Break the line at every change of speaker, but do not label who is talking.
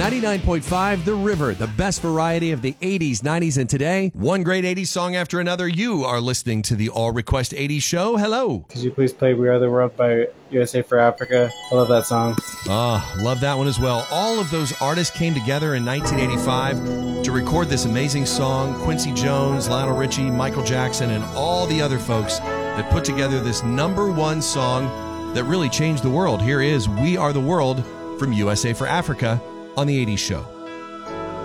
99.5 The River, the best variety of the 80s, 90s, and today. One great 80s song after another. You are listening to the All Request 80s show. Hello.
Could you please play We Are the World by USA for Africa? I love that song.
Love that one as well. All of those artists came together in 1985 to record this amazing song. Quincy Jones, Lionel Richie, Michael Jackson, and all the other folks that put together this #1 song that really changed the world. Here is We Are the World from USA for Africa on the 80s show.